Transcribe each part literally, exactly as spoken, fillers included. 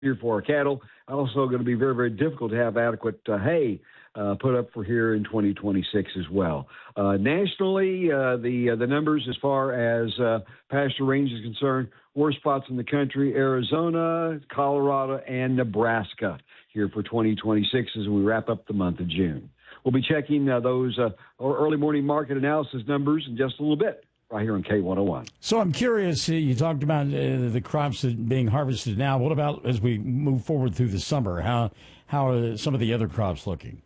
here for our cattle. Also going to be very, very difficult to have adequate uh, hay uh, put up for here in twenty twenty-six as well. Uh, nationally, uh, the uh, the numbers as far as uh, pasture range is concerned, worst spots in the country, Arizona, Colorado, and Nebraska here for twenty twenty-six as we wrap up the month of June. We'll be checking uh, those uh, early morning market analysis numbers in just a little bit right here on K one oh one. So I'm curious, uh, you talked about uh, the crops that being harvested now. What about as we move forward through the summer? How how are some of the other crops looking?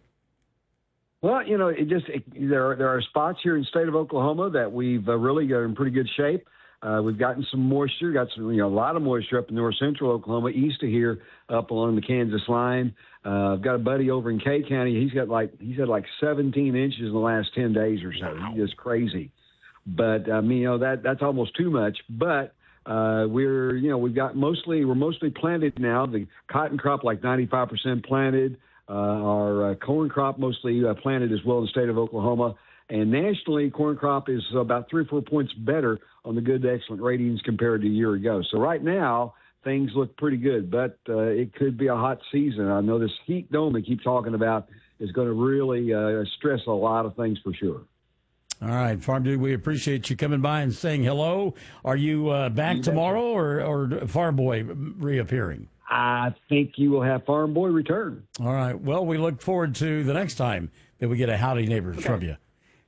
Well, you know, it just it, there are, there are spots here in the state of Oklahoma that we've uh, really got in pretty good shape. Uh, we've gotten some moisture, got some, you know, a lot of moisture up in north central Oklahoma, east of here, up along the Kansas line. Uh, I've got a buddy over in Kay County. He's got like he's had like seventeen inches in the last ten days or so. Wow. He's just crazy. But I mean, you know, that that's almost too much. But uh, we're, you know, we've got mostly we're mostly planted now. The cotton crop like ninety-five percent planted. Uh, our uh, corn crop mostly uh, planted as well in the state of Oklahoma. And nationally, corn crop is about three or four points better on the good to excellent ratings compared to a year ago. So right now, things look pretty good, but uh, it could be a hot season. I know this heat dome they keep talking about is going to really uh, stress a lot of things for sure. All right, Farm Dude, we appreciate you coming by and saying hello. Are you uh, back you tomorrow or, or Farm Boy reappearing? I think you will have Farm Boy return. All right. Well, we look forward to the next time that we get a Howdy Neighbors okay. from you.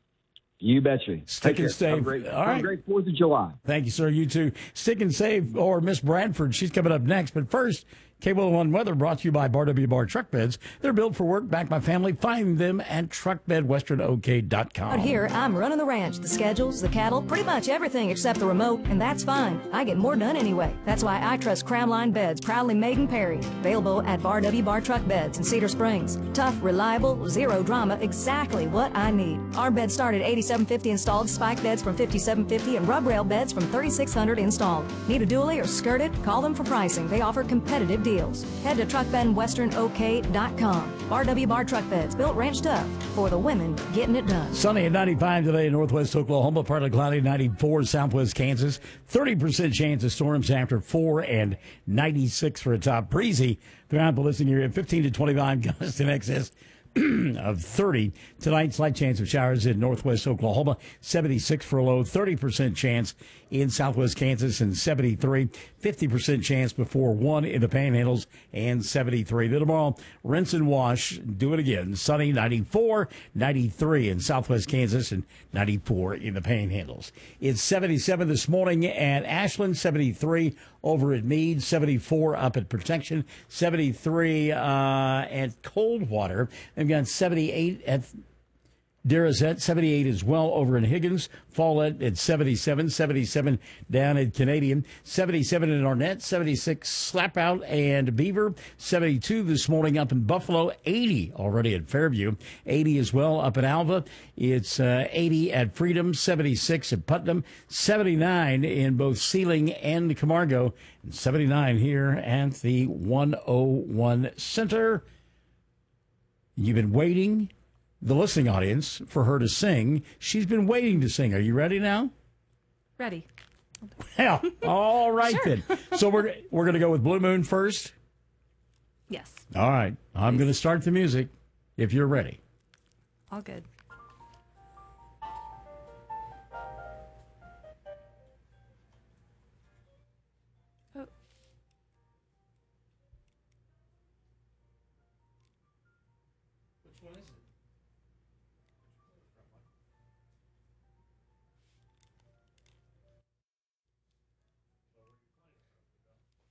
You betcha. Stick and save. Great, All right. Great fourth of July. Thank you, sir. You too. Stick and save, or Miss Bradford. She's coming up next. But first, K one oh one Weather brought to you by Bar W Bar Truck Beds. They're built for work, backed by family. Find them at truck bed western o k dot com. Out here, I'm running the ranch, the schedules, the cattle, pretty much everything except the remote, and that's fine. I get more done anyway. That's why I trust Crownline Beds, proudly made in Perry. Available at Bar W Bar Truck Beds in Cedar Springs. Tough, reliable, zero drama, exactly what I need. Our beds start at eighty-seven fifty installed, spike beds from fifty-seven fifty, and rub rail beds from thirty-six hundred installed. Need a dually or skirted? Call them for pricing. They offer competitive deals. Head to truck bed western o k dot com. Bar W Bar Truck Beds, built ranch tough for the women getting it done. Sunny at ninety-five today in northwest Oklahoma, partly cloudy, ninety-four southwest Kansas. thirty percent chance of storms after four, and ninety-six for a top. Breezy throughout the listening area, fifteen to twenty-five gusts in excess of thirty. Tonight, slight chance of showers in northwest Oklahoma, seventy-six for a low, thirty percent chance in southwest Kansas, and seventy-three. fifty percent chance before one in the Panhandles, and seventy-three. Then tomorrow, rinse and wash, do it again. Sunny, ninety-four, ninety-three in southwest Kansas, and ninety-four in the Panhandles. It's seventy-seven this morning at Ashland, seventy-three over at Meade, seventy-four up at Protection, seventy-three uh, at Coldwater. They've got seventy-eight at Darrowset, seventy-eight as well over in Higgins. Follett at seventy-seven, seventy-seven down at Canadian, seventy-seven in Arnett, seventy-six Slap Out and Beaver, seventy-two this morning up in Buffalo, eighty already at Fairview, eighty as well up at Alva. It's uh, eighty at Freedom, seventy-six at Putnam, seventy-nine in both Sealing and Camargo, and seventy-nine here at the one oh one Center. You've been waiting, the listening audience, for her to sing. She's been waiting to sing. Are you ready now? Ready. Yeah. All right, Sure. then. So we're we're going to go with Blue Moon first? Yes. All right. I'm going to start the music if you're ready. All good. Oh. Which one is it?